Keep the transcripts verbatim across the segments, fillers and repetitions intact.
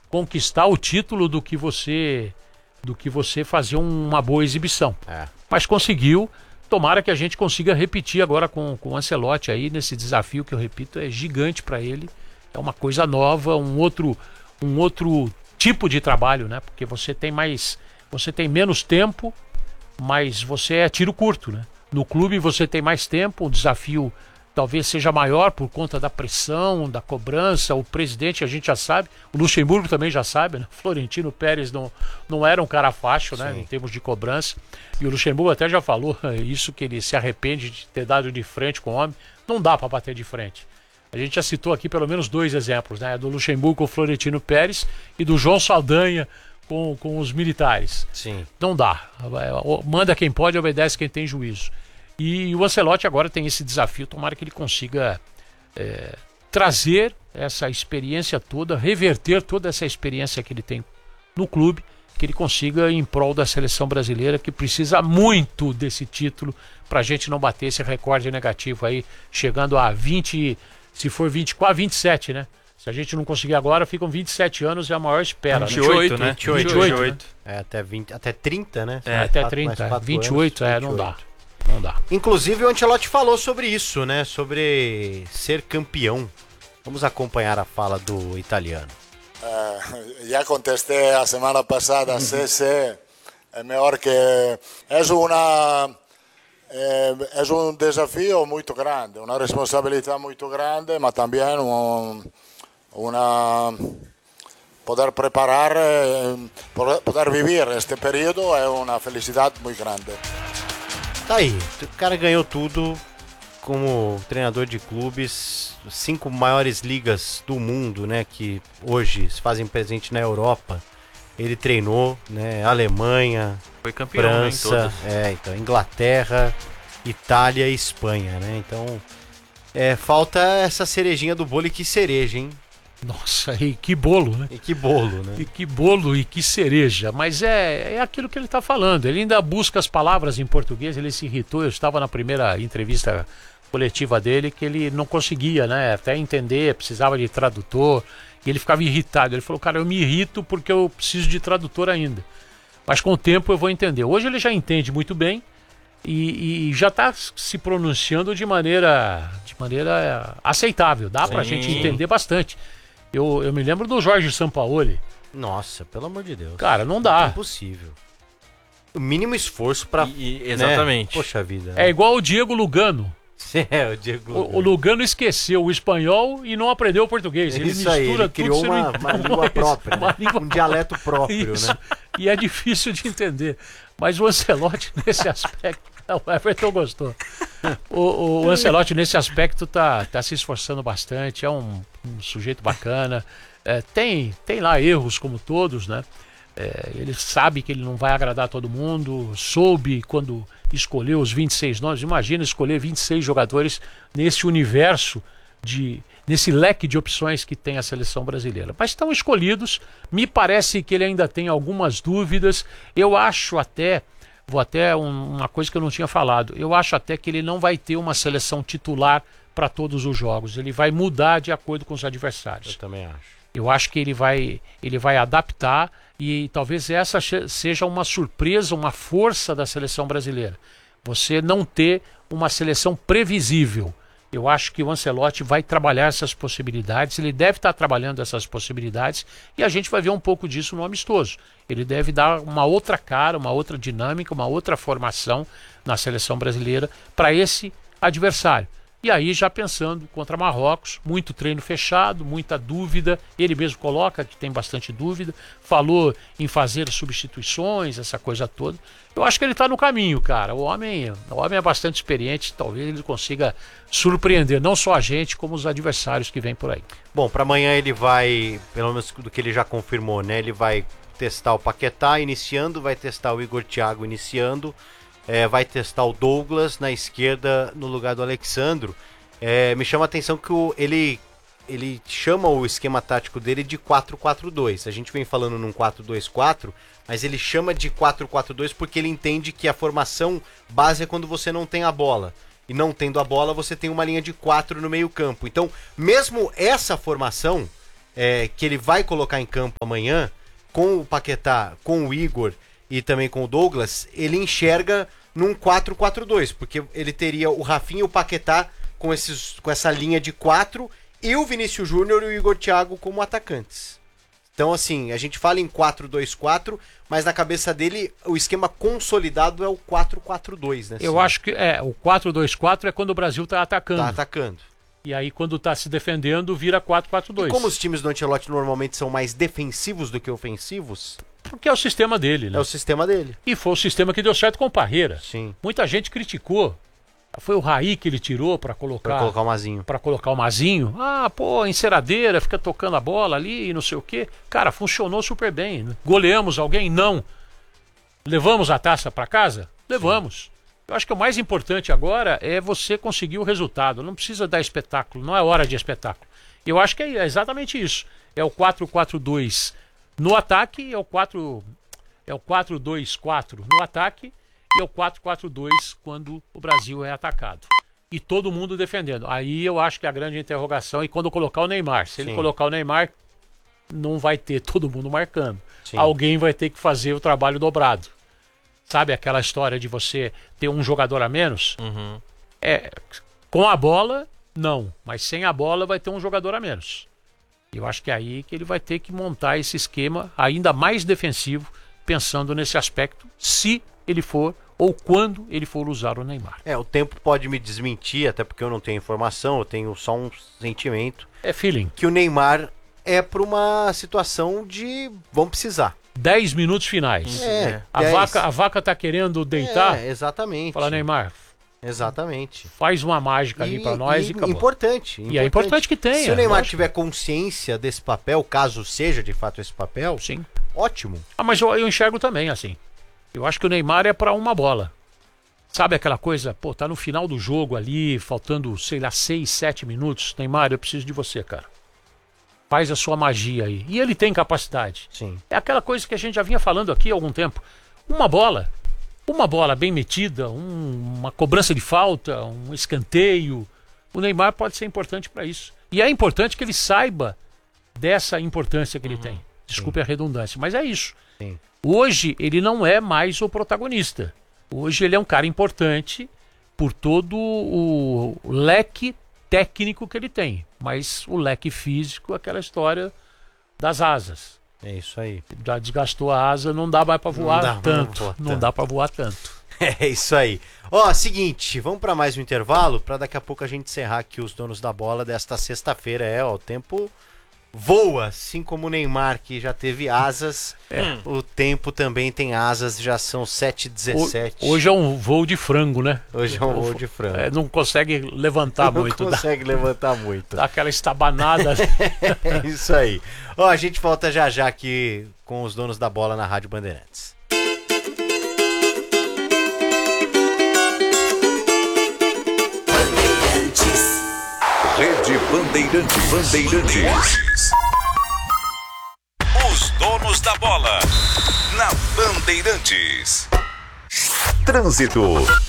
conquistar o título do que você, do que você fazer uma boa exibição. É. Mas conseguiu. Tomara que a gente consiga repetir agora com, com o Ancelotti aí, nesse desafio que eu repito, é gigante para ele. É uma coisa nova, um outro, um outro tipo de trabalho, né? Porque você tem mais, você tem menos tempo, mas você é tiro curto, né? No clube você tem mais tempo, o desafio talvez seja maior por conta da pressão, da cobrança. O presidente a gente já sabe, o Luxemburgo também já sabe, né? Florentino Pérez não, não era um cara fácil, né? Em termos de cobrança. E o Luxemburgo até já falou isso, que ele se arrepende de ter dado de frente com o homem. Não dá para bater de frente. A gente já citou aqui pelo menos dois exemplos, né? Do Luxemburgo com o Florentino Pérez e do João Saldanha com, com os militares. Sim. Não dá. Manda quem pode, obedece quem tem juízo. E o Ancelotti agora tem esse desafio, tomara que ele consiga é, trazer essa experiência toda, reverter toda essa experiência que ele tem no clube, que ele consiga em prol da seleção brasileira, que precisa muito desse título para a gente não bater esse recorde negativo aí, chegando a vinte, se for vinte e quatro, vinte e sete, né? Se a gente não conseguir agora, ficam vinte e sete anos e a maior espera. vinte e oito, né? vinte e oito, vinte e oito. É, até, vinte, até trinta, né? É, até trinta, é. vinte e oito, é, não dá. Não dá. Inclusive o Ancelotti falou sobre isso, né? Sobre ser campeão. Vamos acompanhar a fala do italiano. Uh, já contestei a semana passada se, se é melhor que é uma é, é um desafio muito grande, uma responsabilidade muito grande, mas também um, uma poder preparar, poder viver este período é uma felicidade muito grande. Tá aí, o cara ganhou tudo como treinador de clubes, cinco maiores ligas do mundo, né, que hoje se fazem presente na Europa. Ele treinou, né, Alemanha, foi campeão, França, né, em é, então Inglaterra, Itália e Espanha, né? Então, é, falta essa cerejinha do bolo, e que cereja, hein? Nossa, e que bolo, né? E que bolo, né? E que bolo e que cereja. Mas é, é aquilo que ele está falando. Ele ainda busca as palavras em português, ele se irritou. Eu estava na primeira entrevista coletiva dele, que ele não conseguia, né? Até entender, precisava de tradutor. E ele ficava irritado. Ele falou, cara, eu me irrito porque eu preciso de tradutor ainda. Mas com o tempo eu vou entender. Hoje ele já entende muito bem e, e já está se pronunciando de maneira, de maneira aceitável. Dá para a gente entender bastante. Eu, eu me lembro do Jorge Sampaoli. Nossa, pelo amor de Deus. Cara, não dá. É impossível. O mínimo esforço pra... E, e, exatamente. Né? Poxa vida. É igual o Diego Lugano. É, o Diego Lugano. O, o Lugano esqueceu o espanhol e não aprendeu o português. Ele Isso mistura aí, ele tudo, criou você uma, não... uma língua própria, uma né? língua... um dialeto próprio, Isso. né? E é difícil de entender. Mas o Ancelotti, nesse aspecto... O Everton gostou. O, o Ancelotti, nesse aspecto, tá, tá se esforçando bastante. É um, um sujeito bacana. É, tem, tem lá erros, como todos, né? É, ele sabe que ele não vai agradar todo mundo. Soube quando escolheu os vinte e seis nomes. Imagina escolher vinte e seis jogadores nesse universo, de, nesse leque de opções que tem a seleção brasileira. Mas estão escolhidos. Me parece que ele ainda tem algumas dúvidas. Eu acho até... Vou até um, uma coisa que eu não tinha falado. Eu acho até que ele não vai ter uma seleção titular para todos os jogos. Ele vai mudar de acordo com os adversários. Eu também acho. Eu acho que ele vai, ele vai adaptar e talvez essa seja uma surpresa, uma força da seleção brasileira. Você não ter uma seleção previsível. Eu acho que o Ancelotti vai trabalhar essas possibilidades, ele deve estar trabalhando essas possibilidades e a gente vai ver um pouco disso no amistoso. Ele deve dar uma outra cara, uma outra dinâmica, uma outra formação na seleção brasileira para esse adversário. E aí já pensando contra Marrocos, muito treino fechado, muita dúvida, ele mesmo coloca que tem bastante dúvida, falou em fazer substituições, essa coisa toda. Eu acho que ele está no caminho, cara. O homem, o homem é bastante experiente, talvez ele consiga surpreender não só a gente, como os adversários que vêm por aí. Bom, para amanhã ele vai, pelo menos do que ele já confirmou, né? Ele vai testar o Paquetá iniciando, vai testar o Igor Thiago iniciando, É, vai testar o Douglas na esquerda no lugar do Alexandro. É, me chama a atenção que o, ele, ele chama o esquema tático dele de quatro quatro dois. A gente vem falando num quatro dois quatro, mas ele chama de quatro quatro dois porque ele entende que a formação base é quando você não tem a bola. E não tendo a bola, você tem uma linha de quatro no meio campo. Então, mesmo essa formação, é, que ele vai colocar em campo amanhã, com o Paquetá, com o Igor e também com o Douglas, ele enxerga num quatro quatro dois, porque ele teria o Rafinha e o Paquetá com, esses, com essa linha de quatro e o Vinícius Júnior e o Igor Thiago como atacantes. Então, assim, a gente fala em quatro dois quatro, mas na cabeça dele o esquema consolidado é o quatro quatro dois, né? Eu Sim. acho que é, o quatro dois quatro é quando o Brasil tá atacando. Tá atacando. E aí, quando tá se defendendo, vira quatro quatro dois. E como os times do Ancelotti normalmente são mais defensivos do que ofensivos, porque é o sistema dele, né? é o sistema dele. E foi o sistema que deu certo com o Parreira. Sim. Muita gente criticou. Foi o Raí que ele tirou para colocar, Pra colocar o Mazinho. para colocar o Mazinho. Ah, pô, enceradeira, fica tocando a bola ali e não sei o quê. Cara, funcionou super bem. Goleamos alguém? Não. Levamos a taça para casa? Levamos. Sim. Eu acho que o mais importante agora é você conseguir o resultado. Não precisa dar espetáculo, não é hora de espetáculo. Eu acho que é exatamente isso. É o quatro quatro dois no ataque, é o quatro é o quatro dois quatro no ataque e é o quatro quatro dois quando o Brasil é atacado. E todo mundo defendendo. Aí eu acho que a grande interrogação é quando colocar o Neymar. Se ele Sim. colocar o Neymar, não vai ter todo mundo marcando. Sim. Alguém vai ter que fazer o trabalho dobrado. Sabe aquela história de você ter um jogador a menos? Uhum. É, com a bola, não. Mas sem a bola vai ter um jogador a menos. Eu acho que é aí que ele vai ter que montar esse esquema ainda mais defensivo, pensando nesse aspecto, se ele for ou quando ele for usar o Neymar. É, o tempo pode me desmentir, até porque eu não tenho informação, eu tenho só um sentimento. É feeling. Que o Neymar é para uma situação de vamos precisar. Dez minutos finais. É, a, dez. vaca, a vaca tá querendo deitar. É, exatamente. Fala, Neymar, Exatamente. faz uma mágica ali para nós e, e acabou. Importante, importante. E é importante que tenha. Se o Neymar lógico. tiver consciência desse papel, caso seja de fato esse papel, Sim. ótimo. Ah, mas eu, eu enxergo também assim. Eu acho que o Neymar é para uma bola. Sabe aquela coisa, pô, tá no final do jogo ali, faltando, sei lá, seis, sete minutos. Neymar, eu preciso de você, cara. Faz a sua magia aí. E ele tem capacidade. Sim. É aquela coisa que a gente já vinha falando aqui há algum tempo. Uma bola, uma bola bem metida, um, uma cobrança de falta, um escanteio. O Neymar pode ser importante para isso. E é importante que ele saiba dessa importância que ele uhum. tem. Desculpe Sim. a redundância, mas é isso. Sim. Hoje ele não é mais o protagonista. Hoje ele é um cara importante por todo o leque técnico que ele tem, mas o leque físico, aquela história das asas. É isso aí. Já desgastou a asa, não dá mais para voar não dá, tanto. Não, não dá para voar tanto. É isso aí. Ó, seguinte, vamos para mais um intervalo para daqui a pouco a gente encerrar aqui os donos da bola desta sexta-feira. É, ó, o tempo voa, assim como o Neymar, que já teve asas, é. O tempo também tem asas, já são sete e dezessete. Hoje é um voo de frango, né? Hoje é um voo de frango. É, não consegue levantar não muito. Não consegue dá, levantar muito. Dá aquela estabanada. É isso aí. Ó, a gente volta já já aqui com os donos da bola na Rádio Bandeirantes. Rede Bandeirantes. Bandeirantes. Os donos da bola. Na Bandeirantes. Trânsito.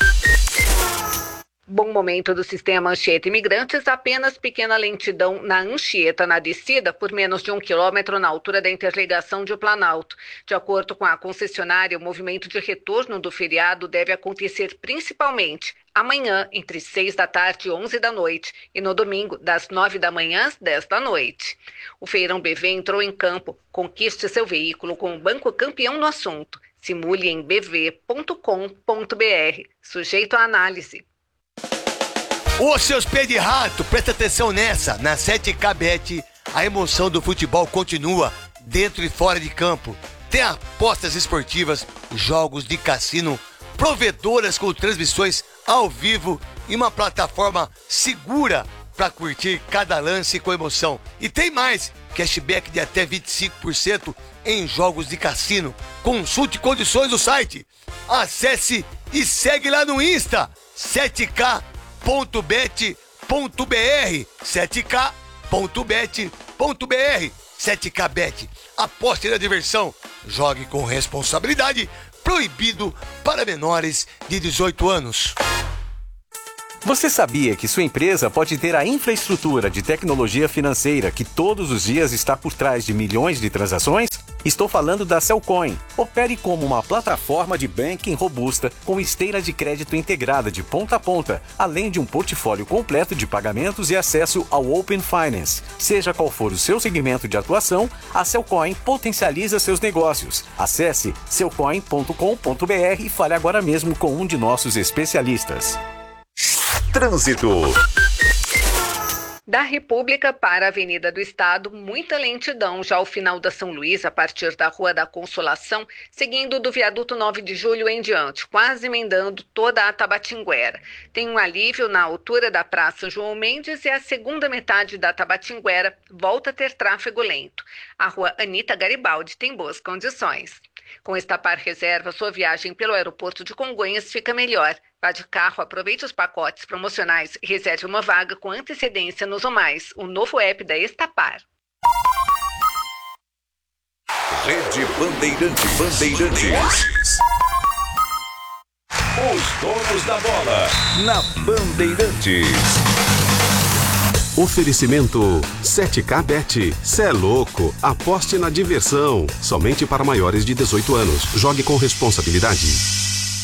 Bom momento do sistema Anchieta Imigrantes, apenas pequena lentidão na Anchieta na descida por menos de um quilômetro na altura da interligação de Planalto. De acordo com a concessionária, o movimento de retorno do feriado deve acontecer principalmente amanhã, entre seis da tarde e onze da noite, e no domingo, das nove da manhã às dez da noite. O Feirão B V entrou em campo. Conquiste seu veículo com o banco campeão no assunto. Simule em b v ponto com ponto b r. Sujeito à análise. Ô, seus pés de rato, presta atenção nessa. Na sete K Bet, a emoção do futebol continua dentro e fora de campo. Tem apostas esportivas, jogos de cassino, provedoras com transmissões ao vivo e uma plataforma segura para curtir cada lance com emoção. E tem mais, cashback de até vinte e cinco por cento em jogos de cassino. Consulte condições do site. Acesse e segue lá no Insta, sete K ponto bet ponto b r, sete K ponto bet ponto b r. sete K Bet, aposte na diversão, jogue com responsabilidade, proibido para menores de dezoito anos. Você sabia que sua empresa pode ter a infraestrutura de tecnologia financeira que todos os dias está por trás de milhões de transações? Estou falando da Cellcoin. Opere como uma plataforma de banking robusta com esteira de crédito integrada de ponta a ponta, além de um portfólio completo de pagamentos e acesso ao Open Finance. Seja qual for o seu segmento de atuação, a Cellcoin potencializa seus negócios. Acesse cellcoin ponto com ponto b r e fale agora mesmo com um de nossos especialistas. Trânsito. Da República para a Avenida do Estado, muita lentidão já ao final da São Luís, a partir da Rua da Consolação, seguindo do viaduto nove de julho em diante, quase emendando toda a Tabatinguera. Tem um alívio na altura da Praça João Mendes e a segunda metade da Tabatinguera volta a ter tráfego lento. A Rua Anita Garibaldi tem boas condições. Com Estapar Reserva, sua viagem pelo aeroporto de Congonhas fica melhor. Vá de carro, aproveite os pacotes promocionais e reserve uma vaga com antecedência nos Ou Mais, o novo app da Estapar. Rede Bandeirantes. Bandeirantes. Os donos da bola na Bandeirantes. Oferecimento sete K Bet. Cê é louco. Aposte na diversão. Somente para maiores de dezoito anos. Jogue com responsabilidade.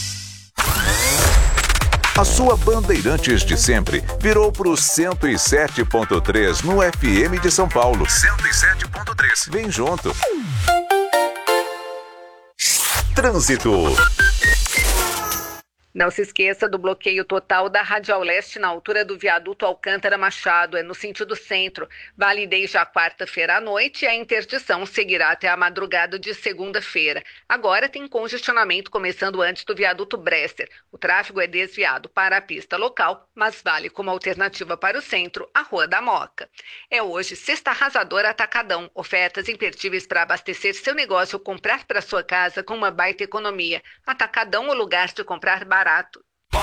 A sua Bandeirantes de sempre virou pro cento e sete ponto três no F M de São Paulo. cento e sete ponto três. Vem junto. Trânsito. Não se esqueça do bloqueio total da Radial Leste na altura do viaduto Alcântara Machado, é no sentido centro. Vale desde a quarta-feira à noite e a interdição seguirá até a madrugada de segunda-feira. Agora tem congestionamento começando antes do viaduto Bresser. O tráfego é desviado para a pista local, mas vale como alternativa para o centro, a Rua da Moca. É hoje Sexta Arrasadora Atacadão. Ofertas imperdíveis para abastecer seu negócio ou comprar para sua casa com uma baita economia. Atacadão, o lugar de comprar barato.